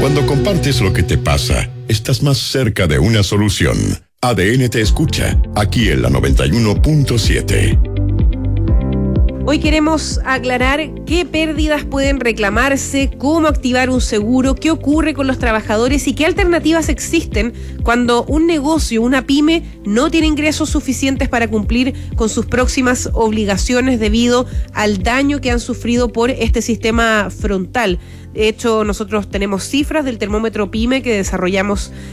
Cuando compartes lo que te pasa, estás más cerca de una solución. ADN te escucha, aquí en la 91.7. Hoy queremos aclarar qué pérdidas pueden reclamarse, cómo activar un seguro, qué ocurre con los trabajadores y qué alternativas existen cuando un negocio, una pyme, no tiene ingresos suficientes para cumplir con sus próximas obligaciones debido al daño que han sufrido por este sistema frontal. De hecho, nosotros tenemos cifras del termómetro PYME que desarrolla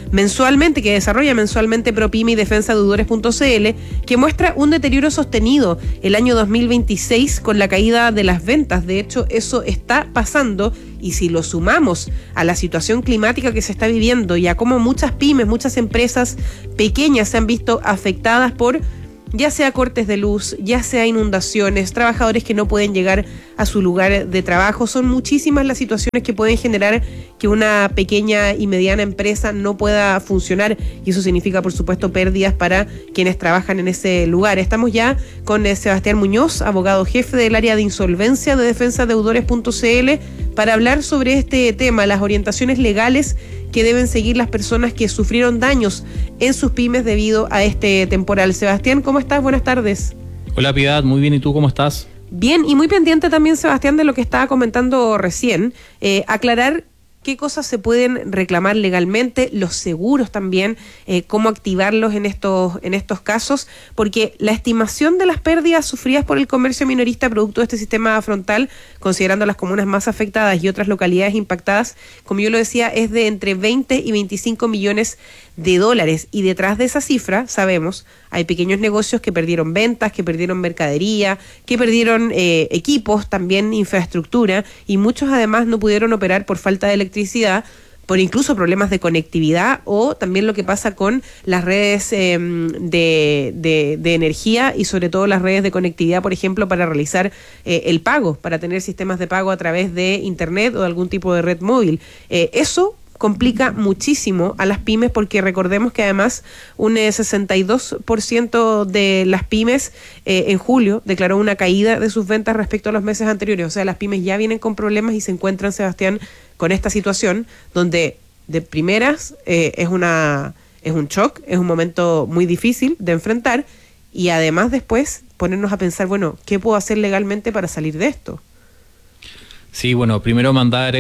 mensualmente ProPyme y defensadeudores.cl, que muestra un deterioro sostenido el año 2026 con la caída de las ventas. De hecho, eso está pasando, y si lo sumamos a la situación climática que se está viviendo y a cómo muchas pymes, muchas empresas pequeñas se han visto afectadas por ya sea cortes de luz, ya sea inundaciones, trabajadores que no pueden llegar a su lugar de trabajo. Son muchísimas las situaciones que pueden generar que una pequeña y mediana empresa no pueda funcionar, y eso significa, por supuesto, pérdidas para quienes trabajan en ese lugar. Estamos ya con Sebastián Muñoz, abogado jefe del área de insolvencia de defensadeudores.cl, para hablar sobre este tema, las orientaciones legales que deben seguir las personas que sufrieron daños en sus pymes debido a este temporal. Sebastián, ¿cómo estás? Buenas tardes. Hola, Piedad, muy bien, ¿y tú cómo estás? Bien, y muy pendiente también, Sebastián, de lo que estaba comentando recién. Aclarar qué cosas se pueden reclamar legalmente, los seguros también, cómo activarlos en estos casos, porque la estimación de las pérdidas sufridas por el comercio minorista producto de este sistema frontal, considerando las comunas más afectadas y otras localidades impactadas, como yo lo decía, es de entre 20 y 25 millones de dólares. Y detrás de esa cifra, sabemos, hay pequeños negocios que perdieron ventas, que perdieron mercadería, que perdieron equipos, también infraestructura, y muchos además no pudieron operar por falta de electricidad, por incluso problemas de conectividad, o también lo que pasa con las redes de energía, y sobre todo las redes de conectividad, por ejemplo, para realizar el pago, para tener sistemas de pago a través de internet o de algún tipo de red móvil. Eso complica muchísimo a las pymes, porque recordemos que además un 62% de las pymes en julio declaró una caída de sus ventas respecto a los meses anteriores. O sea, las pymes ya vienen con problemas y se encuentran, Sebastián, con esta situación donde de primeras es un shock, es un momento muy difícil de enfrentar, y además después ponernos a pensar, bueno, ¿qué puedo hacer legalmente para salir de esto? Sí, bueno, primero mandar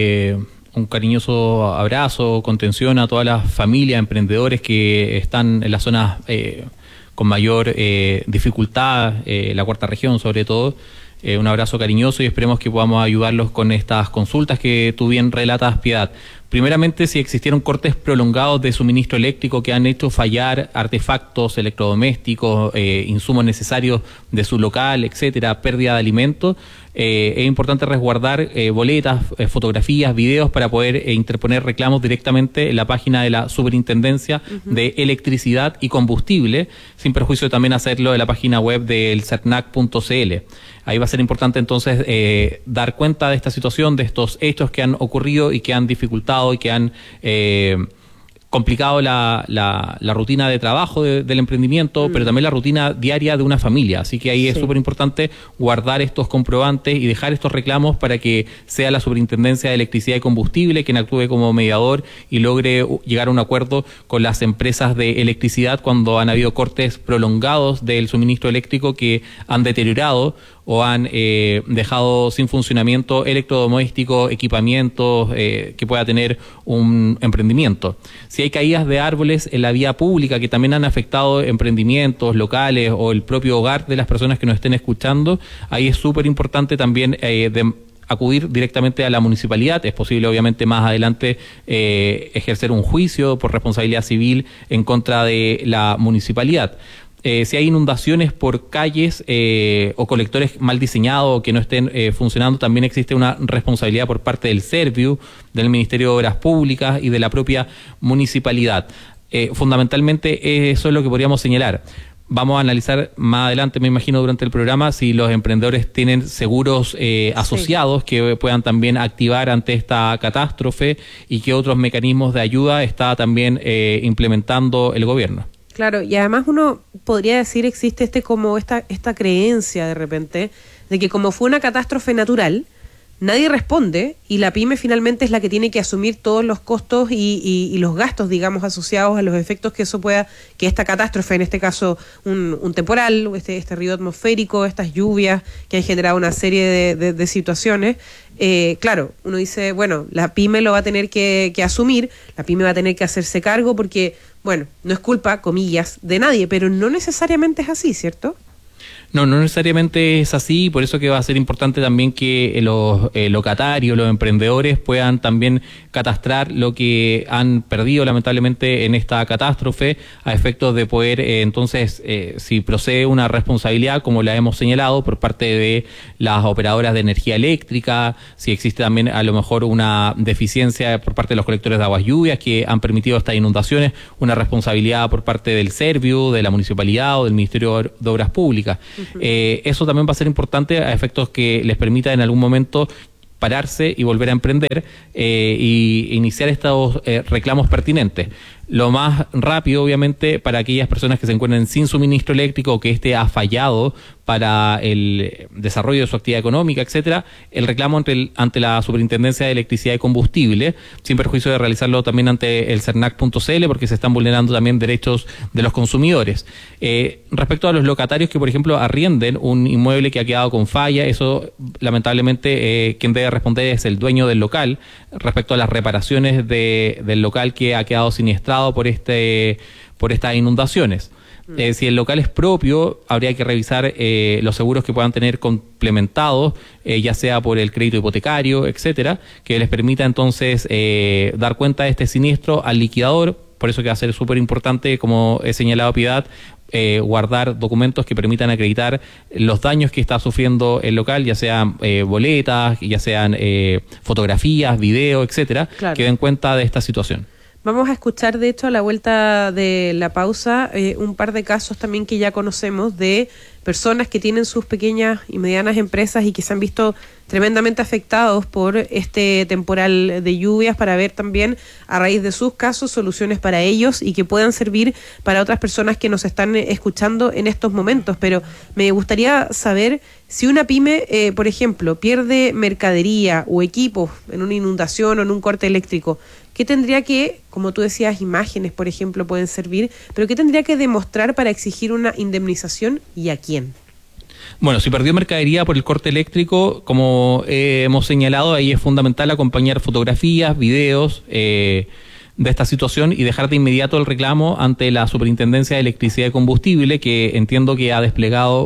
un cariñoso abrazo, contención a todas las familias, emprendedores que están en las zonas con mayor dificultad, la cuarta región sobre todo. Un abrazo cariñoso, y esperemos que podamos ayudarlos con estas consultas que tú bien relatas, Piedad. Primeramente, si existieron cortes prolongados de suministro eléctrico que han hecho fallar artefactos electrodomésticos, insumos necesarios de su local, etcétera, pérdida de alimentos, es importante resguardar boletas, fotografías, videos para poder interponer reclamos directamente en la página de la Superintendencia de Electricidad y Combustible, sin perjuicio de también hacerlo en la página web del cernac.cl. Ahí va a ser importante entonces dar cuenta de esta situación, de estos hechos que han ocurrido y que han dificultado y que han complicado la rutina de trabajo del emprendimiento, pero también la rutina diaria de una familia. Así que ahí es súper importante guardar estos comprobantes y dejar estos reclamos para que sea la Superintendencia de Electricidad y Combustible quien actúe como mediador y logre llegar a un acuerdo con las empresas de electricidad cuando han habido cortes prolongados del suministro eléctrico que han deteriorado o han dejado sin funcionamiento electrodomésticos, equipamientos que pueda tener un emprendimiento. Si hay caídas de árboles en la vía pública que también han afectado emprendimientos locales o el propio hogar de las personas que nos estén escuchando, ahí es súper importante también acudir directamente a la municipalidad. Es posible, obviamente, más adelante ejercer un juicio por responsabilidad civil en contra de la municipalidad. Si hay inundaciones por calles o colectores mal diseñados o que no estén funcionando, también existe una responsabilidad por parte del Serviu, del Ministerio de Obras Públicas y de la propia municipalidad. Fundamentalmente eso es lo que podríamos señalar. Vamos a analizar más adelante, me imagino, durante el programa, si los emprendedores tienen seguros asociados que puedan también activar ante esta catástrofe, y qué otros mecanismos de ayuda está también implementando el gobierno. Claro, y además uno podría decir, existe esta creencia de repente de que como fue una catástrofe natural, nadie responde y la pyme finalmente es la que tiene que asumir todos los costos y los gastos, digamos, asociados a los efectos que esta catástrofe, en este caso un temporal, este río atmosférico, estas lluvias que han generado una serie de situaciones. Claro, uno dice, bueno, la pyme lo va a tener que asumir, la pyme va a tener que hacerse cargo porque, bueno, no es culpa, comillas, de nadie, pero no necesariamente es así, ¿cierto? No necesariamente es así, por eso que va a ser importante también que los locatarios, los emprendedores puedan también catastrar lo que han perdido lamentablemente en esta catástrofe a efectos de poder entonces, si procede una responsabilidad como la hemos señalado por parte de las operadoras de energía eléctrica, si existe también a lo mejor una deficiencia por parte de los colectores de aguas lluvias que han permitido estas inundaciones, una responsabilidad por parte del Serviu, de la municipalidad o del Ministerio de Obras Públicas. Eso también va a ser importante a efectos que les permita en algún momento pararse y volver a emprender y iniciar estos reclamos pertinentes. Lo más rápido, obviamente, para aquellas personas que se encuentren sin suministro eléctrico o que éste ha fallado para el desarrollo de su actividad económica, etcétera, el reclamo ante la Superintendencia de Electricidad y Combustible, sin perjuicio de realizarlo también ante el cernac.cl, porque se están vulnerando también derechos de los consumidores. Respecto a los locatarios que, por ejemplo, arrienden un inmueble que ha quedado con falla, eso lamentablemente quien debe responder es el dueño del local. Respecto a las reparaciones del local que ha quedado siniestrado por estas inundaciones. Si el local es propio, habría que revisar los seguros que puedan tener complementados, ya sea por el crédito hipotecario, etcétera, que les permita entonces dar cuenta de este siniestro al liquidador. Por eso que va a ser súper importante, como he señalado Piedad, guardar documentos que permitan acreditar los daños que está sufriendo el local, ya sean boletas, ya sean fotografías, videos, etcétera, claro, que den cuenta de esta situación. Vamos a escuchar, de hecho, a la vuelta de la pausa, un par de casos también que ya conocemos de personas que tienen sus pequeñas y medianas empresas y que se han visto tremendamente afectados por este temporal de lluvias, para ver también a raíz de sus casos soluciones para ellos y que puedan servir para otras personas que nos están escuchando en estos momentos. Pero me gustaría saber si una pyme, por ejemplo, pierde mercadería o equipos en una inundación o en un corte eléctrico, ¿qué tendría que, como tú decías, imágenes, por ejemplo, pueden servir, pero qué tendría que demostrar para exigir una indemnización y a quién? Bueno, si perdió mercadería por el corte eléctrico, como hemos señalado, ahí es fundamental acompañar fotografías, videos de esta situación y dejar de inmediato el reclamo ante la Superintendencia de Electricidad y Combustible, que entiendo que ha desplegado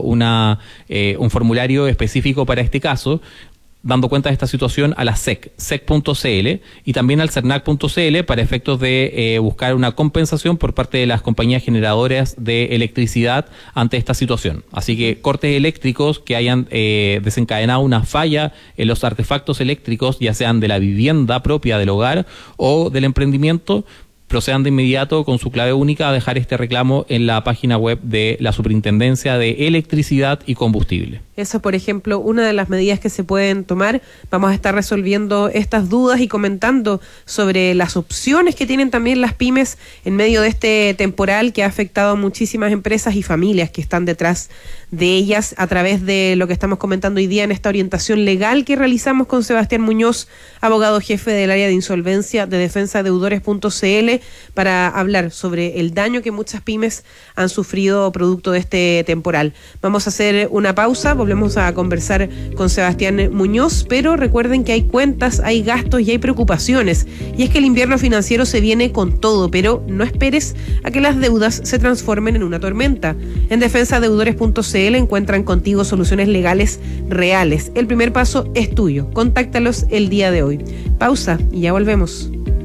un formulario específico para este caso, dando cuenta de esta situación a la sec.cl y también al cernac.cl para efectos de buscar una compensación por parte de las compañías generadoras de electricidad ante esta situación. Así que cortes eléctricos que hayan desencadenado una falla en los artefactos eléctricos, ya sean de la vivienda propia del hogar o del emprendimiento, procedan de inmediato con su clave única a dejar este reclamo en la página web de la Superintendencia de Electricidad y Combustible. Eso, por ejemplo, una de las medidas que se pueden tomar. Vamos a estar resolviendo estas dudas y comentando sobre las opciones que tienen también las pymes en medio de este temporal que ha afectado a muchísimas empresas y familias que están detrás de ellas, a través de lo que estamos comentando hoy día en esta orientación legal que realizamos con Sebastián Muñoz, abogado jefe del área de insolvencia de defensadeudores.cl, para hablar sobre el daño que muchas pymes han sufrido producto de este temporal. Vamos a hacer una pausa, volvemos a conversar con Sebastián Muñoz, pero recuerden que hay cuentas, hay gastos y hay preocupaciones, y es que el invierno financiero se viene con todo, pero no esperes a que las deudas se transformen en una tormenta. En defensadeudores.cl encuentran contigo soluciones legales reales. El primer paso es tuyo, contáctalos el día de hoy. Pausa y ya volvemos.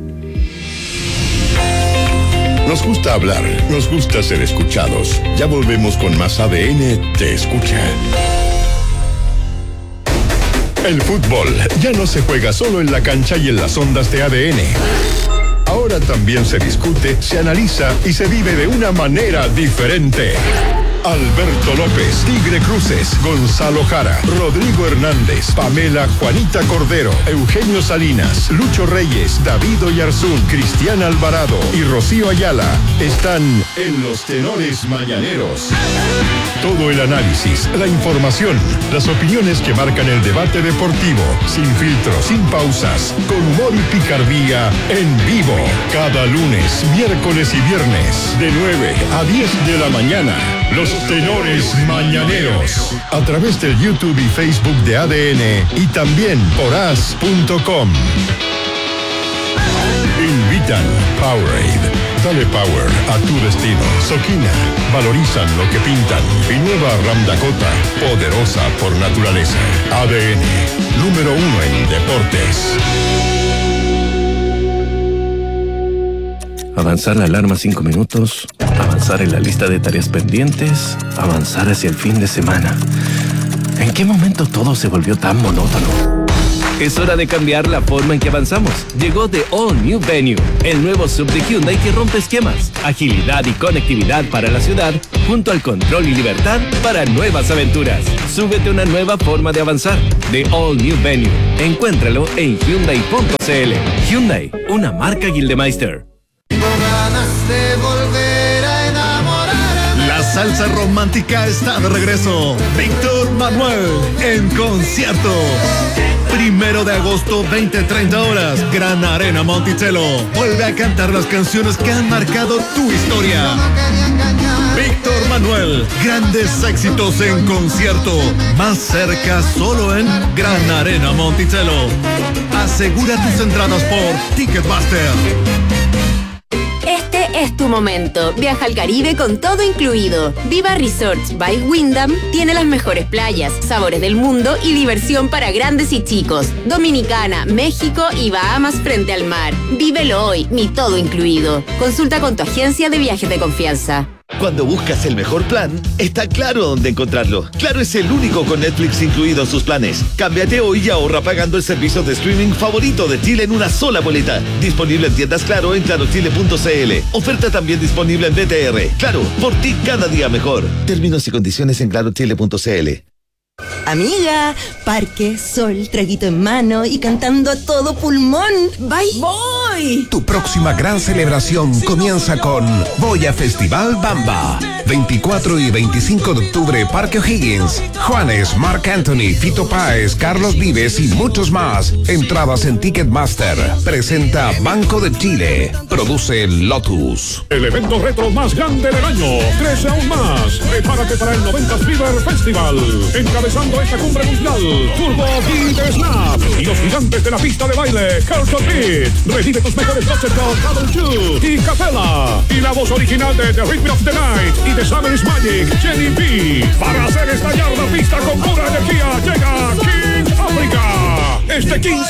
Nos gusta hablar, nos gusta ser escuchados. Ya volvemos con más ADN Te Escucha. El fútbol ya no se juega solo en la cancha y en las ondas de ADN. Ahora también se discute, se analiza y se vive de una manera diferente. Alberto López, Tigre Cruces, Gonzalo Jara, Rodrigo Hernández, Pamela Juanita Cordero, Eugenio Salinas, Lucho Reyes, David Oyarzún, Cristian Alvarado y Rocío Ayala están en Los Tenores Mañaneros. Todo el análisis, la información, las opiniones que marcan el debate deportivo, sin filtros, sin pausas, con humor y picardía, en vivo. Cada lunes, miércoles y viernes, de 9 a 10 de la mañana. Los Tenores Mañaneros. A través del YouTube y Facebook de ADN y también por as.com. Invitan Powerade. Dale power a tu destino. Soquina. Valorizan lo que pintan. Y nueva Ram Dakota. Poderosa por naturaleza. ADN. Número 1 en deportes. Avanzar la alarma 5 minutos, avanzar en la lista de tareas pendientes, avanzar hacia el fin de semana. ¿En qué momento todo se volvió tan monótono? Es hora de cambiar la forma en que avanzamos. Llegó The All New Venue, el nuevo sub de Hyundai que rompe esquemas, agilidad y conectividad para la ciudad, junto al control y libertad para nuevas aventuras. Súbete a una nueva forma de avanzar. The All New Venue. Encuéntralo en Hyundai.cl. Hyundai, una marca Gildemeister. La salsa romántica está de regreso. Víctor Manuel en concierto. 1 de agosto, 20-30 horas. Gran Arena Monticello. Vuelve a cantar las canciones que han marcado tu historia. Víctor Manuel, grandes éxitos en concierto. Más cerca solo en Gran Arena Monticello. Asegura tus entradas por Ticketmaster. Este es tu momento. Viaja al Caribe con todo incluido. Viva Resorts by Wyndham tiene las mejores playas, sabores del mundo y diversión para grandes y chicos. Dominicana, México y Bahamas frente al mar. Vívelo hoy, mi todo incluido. Consulta con tu agencia de viajes de confianza. Cuando buscas el mejor plan, está Claro dónde encontrarlo. Claro es el único con Netflix incluido en sus planes. Cámbiate hoy y ahorra pagando el servicio de streaming favorito de Chile en una sola boleta. Disponible en tiendas Claro en clarochile.cl. Oferta también disponible en BTR. Claro, por ti cada día mejor. Términos y condiciones en clarochile.cl. Amiga, parque, sol, traguito en mano y cantando a todo pulmón. ¡Voy! Tu próxima gran celebración comienza con Voy a Festival Bamba. 24 y 25 de octubre, Parque O'Higgins. Juanes, Marc Anthony, Fito Páez, Carlos Vives y muchos más. Entradas en Ticketmaster. Presenta Banco de Chile. Produce Lotus. El evento retro más grande del año. Crece aún más. Prepárate para el 90s Fever Festival. Encabezando esta cumbre mundial, Turbo Beat Snap y los gigantes de la pista de baile, Culture Beat. Revive tus mejores noches con Double Two y Capella. Y la voz original de The Rhythm of the Night y The Summer is Magic, Jenny B. Para hacer estallar la pista con pura energía, llega King Africa. Este 15